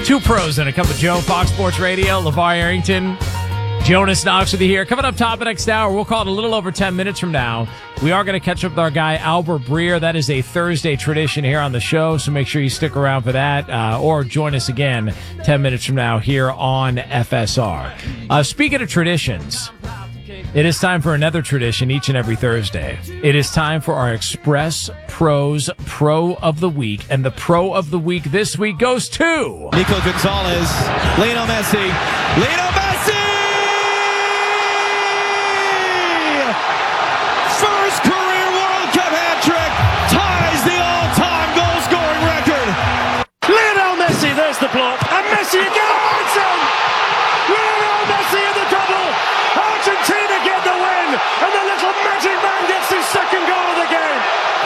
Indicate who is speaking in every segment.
Speaker 1: Two pros and a cup of Joe, Fox Sports Radio, LeVar Arrington, Jonas Knox with you here. Coming up top of the next hour, we'll call it a little over 10 minutes from now. We are going to catch up with our guy, Albert Breer. That is a Thursday tradition here on the show, so make sure you stick around for that or join us again 10 minutes from now here on FSR. Speaking of traditions, it is time for another tradition each and every Thursday. It is time for our Express Pros Pro of the Week, and the Pro of the Week this week goes to
Speaker 2: Nico Gonzalez, Lionel Messi, first career World Cup hat trick, ties the all-time goal-scoring record.
Speaker 3: Lionel Messi, there's the block, and Messi again, Argentina! Lionel Messi in the double! Argentina get the win, and the little magic man gets his second goal of the game.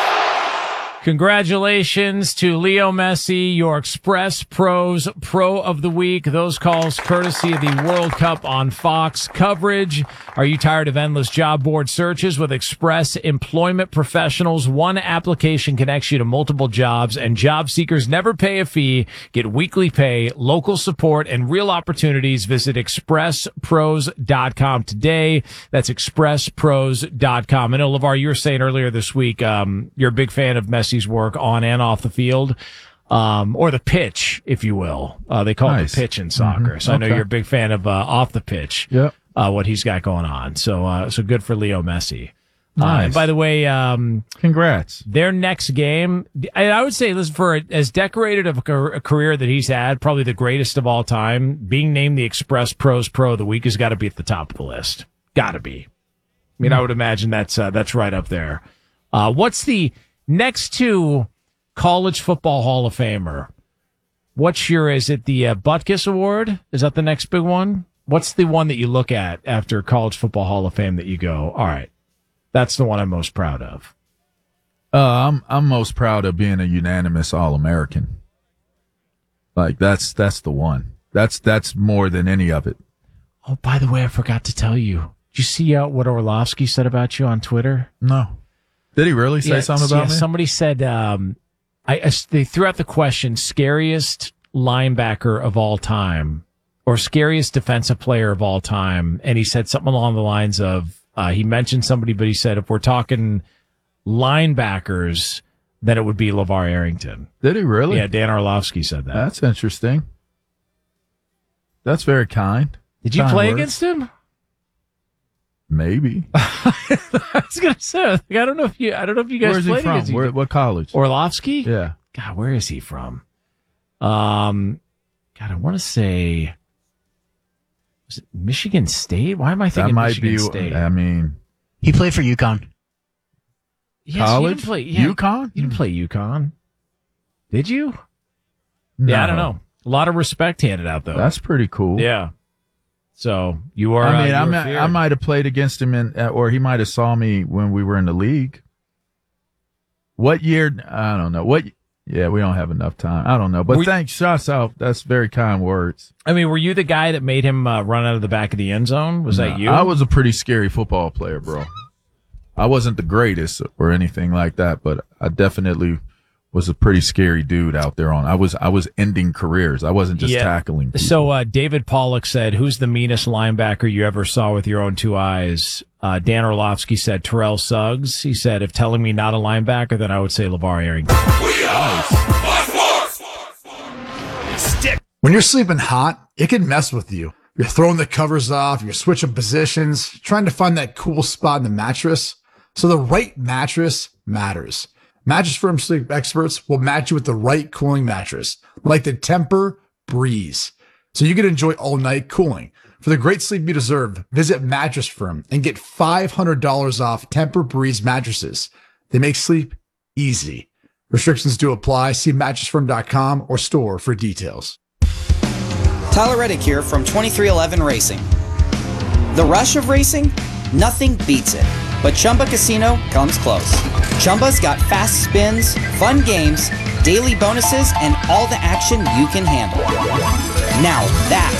Speaker 1: Congratulations to Leo Messi, your Express Pros Pro of the Week. Those calls courtesy of the World Cup on Fox coverage. Are you tired of endless job board searches? With Express Employment Professionals, one application connects you to multiple jobs, and job seekers never pay a fee. Get weekly pay, local support, and real opportunities. Visit expresspros.com today. That's expresspros.com. I know, LeVar, you were saying earlier this week, you're a big fan of Messi's work on and off the field, or the pitch, if you will. They call it the pitch in soccer. So I know you're a big fan of off the pitch.
Speaker 4: Yep.
Speaker 1: What he's got going on. So good for Leo Messi.
Speaker 4: Nice.
Speaker 1: And by the way,
Speaker 4: congrats.
Speaker 1: Their next game, I would say, listen, for as decorated of a career that he's had, probably the greatest of all time, being named the Express Pros Pro of the Week has got to be at the top of the list. Got to be. I mean, I would imagine that's right up there. What's the next to College Football Hall of Famer? Is it the Butkus Award? Is that the next big one? What's the one that you look at after College Football Hall of Fame that you go, all right, that's the one I'm most proud of?
Speaker 4: I'm most proud of being a unanimous All-American. Like that's the one. That's more than any of it.
Speaker 1: Oh, by the way, I forgot to tell you. Did you see what Orlovsky said about you on Twitter?
Speaker 4: No. Did he really say something about me?
Speaker 1: Somebody said, they threw out the question, scariest linebacker of all time or scariest defensive player of all time. And he said something along the lines of, he mentioned somebody, but he said, if we're talking linebackers, then it would be LeVar Arrington.
Speaker 4: Did he really?
Speaker 1: Yeah, Dan Orlovsky said that.
Speaker 4: That's interesting. That's very kind.
Speaker 1: Did you play against him?
Speaker 4: Maybe.
Speaker 1: I was gonna say, I don't know if you guys played against him.
Speaker 4: What college?
Speaker 1: Orlovsky?
Speaker 4: Yeah.
Speaker 1: God, where is he from? God, I want to say, was it Michigan State? Why am I thinking Michigan State?
Speaker 4: I mean,
Speaker 5: he played for UConn.
Speaker 1: Yes,
Speaker 4: college?
Speaker 1: UConn? You didn't play UConn. Did you?
Speaker 4: No.
Speaker 1: Yeah, I don't know. A lot of respect handed out, though.
Speaker 4: That's pretty cool.
Speaker 1: Yeah. So you are.
Speaker 4: I might have played against him or he might have saw me when we were in the league. What year? I don't know. Yeah, we don't have enough time. I don't know. But thanks, shots out. That's very kind words.
Speaker 1: I mean, were you the guy that made him run out of the back of the end zone? Was that you?
Speaker 4: I was a pretty scary football player, bro. I wasn't the greatest or anything like that, but I definitely was a pretty scary dude out there I was ending careers. I wasn't just tackling people.
Speaker 1: So David Pollock said, who's the meanest linebacker you ever saw with your own two eyes? Dan Orlovsky said Terrell Suggs. He said, if telling me not a linebacker, then I would say LeVar Arrington.
Speaker 6: When you're sleeping hot, it can mess with you. You're throwing the covers off, you're switching positions, trying to find that cool spot in the mattress. So the right mattress matters. Mattress Firm sleep experts will match you with the right cooling mattress, like the Tempur-Breeze, so you can enjoy all-night cooling. For the great sleep you deserve, visit Mattress Firm and get $500 off Tempur-Breeze mattresses. They make sleep easy. Restrictions do apply. See mattressfirm.com or store for details.
Speaker 7: Tyler Reddick here from 2311 Racing. The rush of racing? Nothing beats it. But Chumba Casino comes close. Chumba's got fast spins, fun games, daily bonuses, and all the action you can handle. Now that's